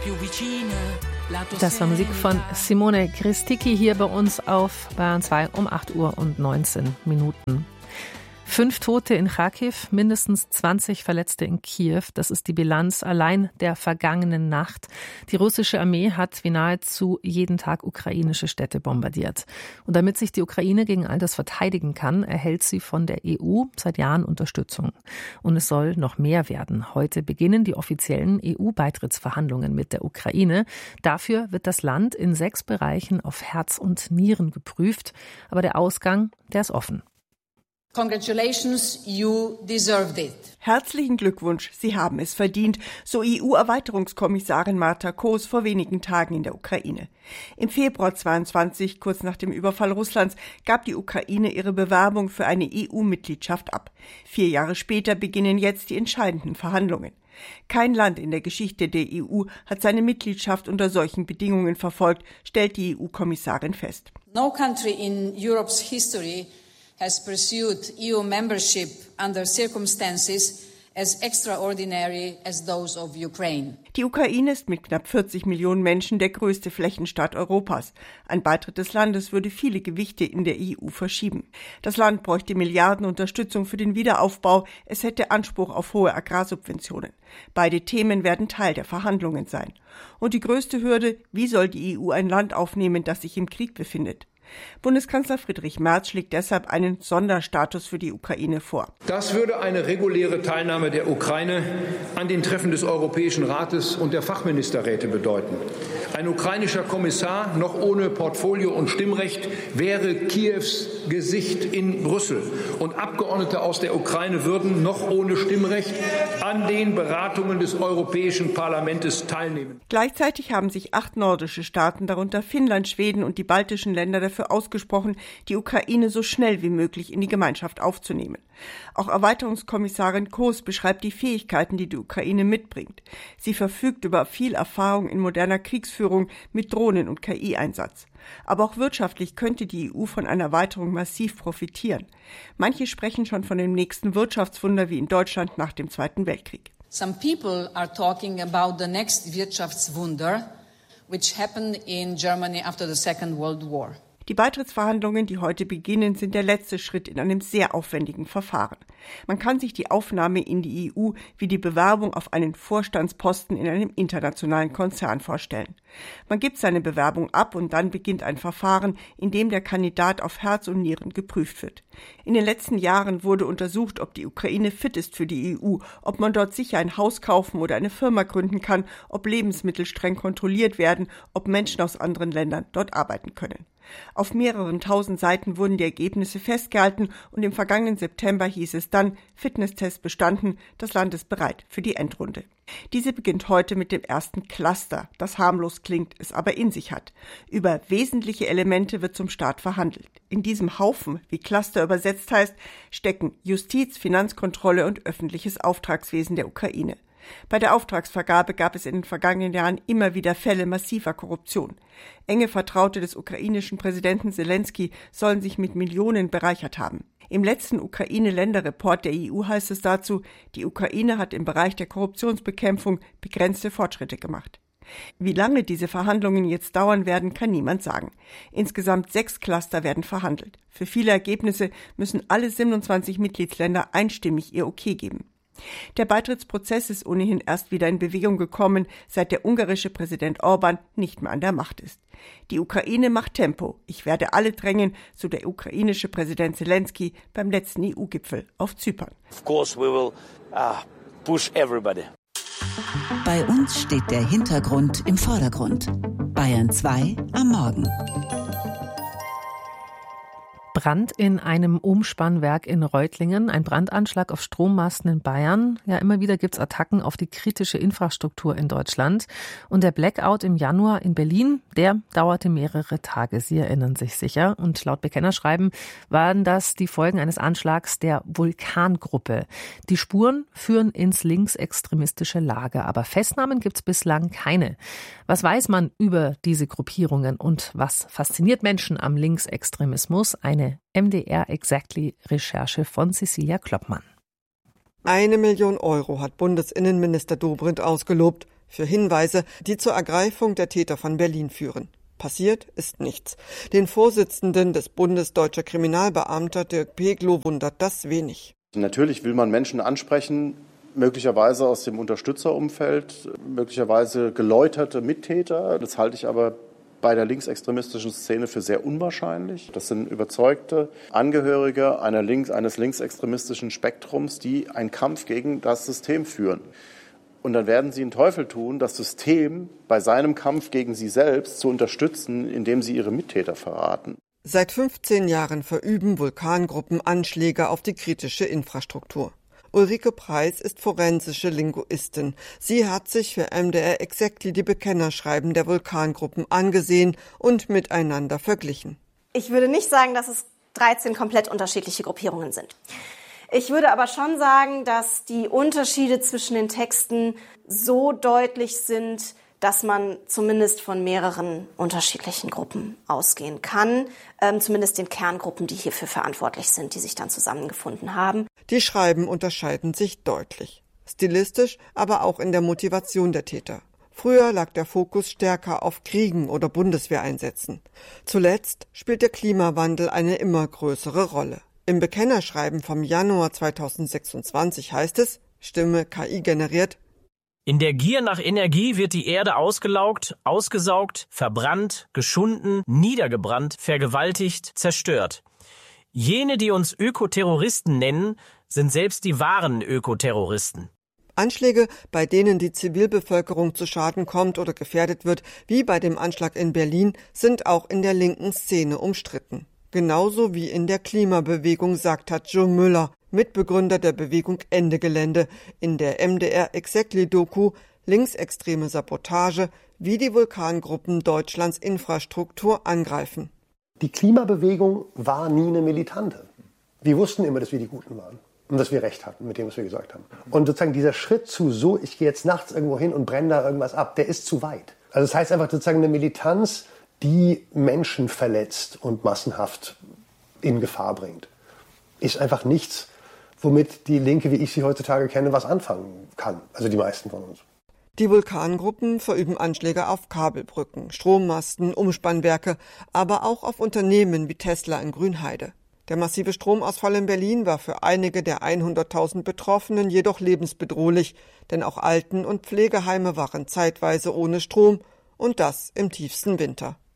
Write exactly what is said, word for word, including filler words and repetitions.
Das war Musik von Simone Christicchi hier bei uns auf Bayern zwei um acht Uhr und neunzehn Minuten. Fünf Tote in Kharkiv, mindestens zwanzig Verletzte in Kiew. Das ist die Bilanz allein der vergangenen Nacht. Die russische Armee hat wie nahezu jeden Tag ukrainische Städte bombardiert. Und damit sich die Ukraine gegen all das verteidigen kann, erhält sie von der E U seit Jahren Unterstützung. Und es soll noch mehr werden. Heute beginnen die offiziellen E U-Beitrittsverhandlungen mit der Ukraine. Dafür wird das Land in sechs Bereichen auf Herz und Nieren geprüft. Aber der Ausgang, der ist offen. Congratulations, you deserved it. Herzlichen Glückwunsch, Sie haben es verdient, so E U-Erweiterungskommissarin Marta Koos vor wenigen Tagen in der Ukraine. Im Februar zweiundzwanzig, kurz nach dem Überfall Russlands, gab die Ukraine ihre Bewerbung für eine E U-Mitgliedschaft ab. Vier Jahre später beginnen jetzt die entscheidenden Verhandlungen. Kein Land in der Geschichte der E U hat seine Mitgliedschaft unter solchen Bedingungen verfolgt, stellt die E U-Kommissarin fest. No country in Europe's history has pursued E U membership under circumstances as extraordinary as those of Ukraine. Die Ukraine ist mit knapp vierzig Millionen Menschen der größte Flächenstaat Europas. Ein Beitritt des Landes würde viele Gewichte in der E U verschieben. Das Land bräuchte Milliarden Unterstützung für den Wiederaufbau. Es hätte Anspruch auf hohe Agrarsubventionen. Beide Themen werden Teil der Verhandlungen sein. Und die größte Hürde, wie soll die E U ein Land aufnehmen, das sich im Krieg befindet? Bundeskanzler Friedrich Merz schlägt deshalb einen Sonderstatus für die Ukraine vor. Das würde eine reguläre Teilnahme der Ukraine an den Treffen des Europäischen Rates und der Fachministerräte bedeuten. Ein ukrainischer Kommissar, noch ohne Portfolio und Stimmrecht, wäre Kiews Gesicht in Brüssel. Und Abgeordnete aus der Ukraine würden, noch ohne Stimmrecht, an den Beratungen des Europäischen Parlaments teilnehmen. Gleichzeitig haben sich acht nordische Staaten, darunter Finnland, Schweden und die baltischen Länder, dafür ausgesprochen, die Ukraine so schnell wie möglich in die Gemeinschaft aufzunehmen. Auch Erweiterungskommissarin Koos beschreibt die Fähigkeiten, die die Ukraine mitbringt. Sie verfügt über viel Erfahrung in moderner Kriegsführung mit Drohnen- und K I-Einsatz. Aber auch wirtschaftlich könnte die E U von einer Erweiterung massiv profitieren. Manche sprechen schon von dem nächsten Wirtschaftswunder wie in Deutschland nach dem Zweiten Weltkrieg. Some people are talking about the next Wirtschaftswunder, which happened in Germany after the Second World War. Die Beitrittsverhandlungen, die heute beginnen, sind der letzte Schritt in einem sehr aufwendigen Verfahren. Man kann sich die Aufnahme in die E U wie die Bewerbung auf einen Vorstandsposten in einem internationalen Konzern vorstellen. Man gibt seine Bewerbung ab und dann beginnt ein Verfahren, in dem der Kandidat auf Herz und Nieren geprüft wird. In den letzten Jahren wurde untersucht, ob die Ukraine fit ist für die E U, ob man dort sicher ein Haus kaufen oder eine Firma gründen kann, ob Lebensmittel streng kontrolliert werden, ob Menschen aus anderen Ländern dort arbeiten können. Auf mehreren tausend Seiten wurden die Ergebnisse festgehalten und im vergangenen September hieß es dann, Fitnesstest bestanden, das Land ist bereit für die Endrunde. Diese beginnt heute mit dem ersten Cluster, das harmlos klingt, es aber in sich hat. Über wesentliche Elemente wird zum Start verhandelt. In diesem Haufen, wie Cluster übersetzt heißt, stecken Justiz, Finanzkontrolle und öffentliches Auftragswesen der Ukraine. Bei der Auftragsvergabe gab es in den vergangenen Jahren immer wieder Fälle massiver Korruption. Enge Vertraute des ukrainischen Präsidenten Selensky sollen sich mit Millionen bereichert haben. Im letzten Ukraine-Länder-Report der E U heißt es dazu, die Ukraine hat im Bereich der Korruptionsbekämpfung begrenzte Fortschritte gemacht. Wie lange diese Verhandlungen jetzt dauern werden, kann niemand sagen. Insgesamt sechs Cluster werden verhandelt. Für viele Ergebnisse müssen alle siebenundzwanzig Mitgliedsländer einstimmig ihr Okay geben. Der Beitrittsprozess ist ohnehin erst wieder in Bewegung gekommen, seit der ungarische Präsident Orban nicht mehr an der Macht ist. Die Ukraine macht Tempo. Ich werde alle drängen, so der ukrainische Präsident Selensky beim letzten E U-Gipfel auf Zypern. Of course we will uh, push everybody. Bei uns steht der Hintergrund im Vordergrund. Bayern zwei am Morgen. Brand in einem Umspannwerk in Reutlingen, ein Brandanschlag auf Strommasten in Bayern. Ja, immer wieder gibt's Attacken auf die kritische Infrastruktur in Deutschland. Und der Blackout im Januar in Berlin, der dauerte mehrere Tage. Sie erinnern sich sicher. Und laut Bekennerschreiben waren das die Folgen eines Anschlags der Vulkangruppe. Die Spuren führen ins linksextremistische Lager. Aber Festnahmen gibt's bislang keine. Was weiß man über diese Gruppierungen und was fasziniert Menschen am Linksextremismus? Eine M D R Exactly-Recherche von Cecilia Kloppmann. Eine Million Euro hat Bundesinnenminister Dobrindt ausgelobt für Hinweise, die zur Ergreifung der Täter von Berlin führen. Passiert ist nichts. Den Vorsitzenden des Bundes Deutscher Kriminalbeamter, Dirk Peglow, wundert das wenig. Natürlich will man Menschen ansprechen, möglicherweise aus dem Unterstützerumfeld, möglicherweise geläuterte Mittäter. Das halte ich aber bei der linksextremistischen Szene für sehr unwahrscheinlich. Das sind überzeugte Angehörige einer links, eines linksextremistischen Spektrums, die einen Kampf gegen das System führen. Und dann werden sie den Teufel tun, das System bei seinem Kampf gegen sie selbst zu unterstützen, indem sie ihre Mittäter verraten. Seit fünfzehn Jahren verüben Vulkangruppen Anschläge auf die kritische Infrastruktur. Ulrike Preis ist forensische Linguistin. Sie hat sich für M D R Exactly die Bekennerschreiben der Vulkangruppen angesehen und miteinander verglichen. Ich würde nicht sagen, dass es dreizehn komplett unterschiedliche Gruppierungen sind. Ich würde aber schon sagen, dass die Unterschiede zwischen den Texten so deutlich sind, dass man zumindest von mehreren unterschiedlichen Gruppen ausgehen kann, ähm, zumindest den Kerngruppen, die hierfür verantwortlich sind, die sich dann zusammengefunden haben. Die Schreiben unterscheiden sich deutlich, stilistisch, aber auch in der Motivation der Täter. Früher lag der Fokus stärker auf Kriegen oder Bundeswehreinsätzen. Zuletzt spielt der Klimawandel eine immer größere Rolle. Im Bekennerschreiben vom Januar zweitausendsechsundzwanzig heißt es, Stimme K I generiert: In der Gier nach Energie wird die Erde ausgelaugt, ausgesaugt, verbrannt, geschunden, niedergebrannt, vergewaltigt, zerstört. Jene, die uns Ökoterroristen nennen, sind selbst die wahren Ökoterroristen. Anschläge, bei denen die Zivilbevölkerung zu Schaden kommt oder gefährdet wird, wie bei dem Anschlag in Berlin, sind auch in der linken Szene umstritten. Genauso wie in der Klimabewegung, sagt Joe Müller, Mitbegründer der Bewegung Ende Gelände, in der M D R Exactly-Doku Linksextreme Sabotage, wie die Vulkangruppen Deutschlands Infrastruktur angreifen. Die Klimabewegung war nie eine militante. Wir wussten immer, dass wir die Guten waren und dass wir recht hatten mit dem, was wir gesagt haben. Und sozusagen dieser Schritt zu so, ich gehe jetzt nachts irgendwo hin und brenne da irgendwas ab, der ist zu weit. Also das heißt einfach sozusagen eine Militanz, die Menschen verletzt und massenhaft in Gefahr bringt, ist einfach nichts, womit die Linke, wie ich sie heutzutage kenne, was anfangen kann. Also die meisten von uns. Die Vulkangruppen verüben Anschläge auf Kabelbrücken, Strommasten, Umspannwerke, aber auch auf Unternehmen wie Tesla in Grünheide. Der massive Stromausfall in Berlin war für einige der hunderttausend Betroffenen jedoch lebensbedrohlich, denn auch Alten- und Pflegeheime waren zeitweise ohne Strom, und das im tiefsten Winter.